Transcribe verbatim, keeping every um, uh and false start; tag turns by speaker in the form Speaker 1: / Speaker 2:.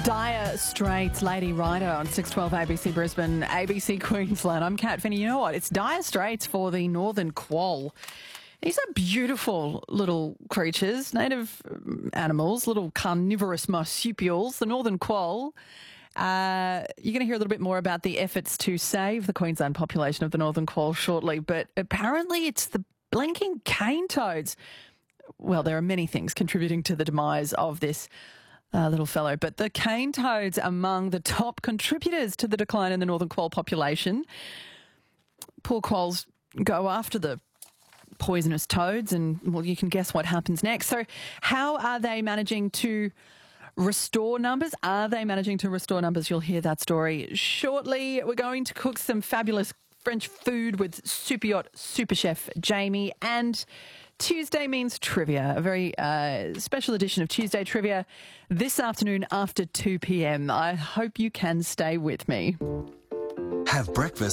Speaker 1: Dire Straits, Lady Rider on six twelve A B C Brisbane, A B C Queensland. I'm Kat Finney. You know what? It's Dire Straits for the northern quoll. These are beautiful little creatures, native animals, little carnivorous marsupials, the northern quoll. Uh, you're going to hear a little bit more about the efforts to save the Queensland population of the northern quoll shortly, but apparently it's the blinking cane toads. Well, there are many things contributing to the demise of this uh, little fellow, but the cane toads among the top contributors to the decline in the northern quoll population. Poor quolls go after the poisonous toads and, well, you can guess what happens next. So how are they managing to restore numbers? Are they managing to restore numbers? You'll hear that story shortly. We're going to cook some fabulous French food with super yacht super chef Jamie, and Tuesday means trivia, a very uh, special edition of Tuesday Trivia this afternoon after two p.m. I hope you can stay with me.
Speaker 2: Have breakfast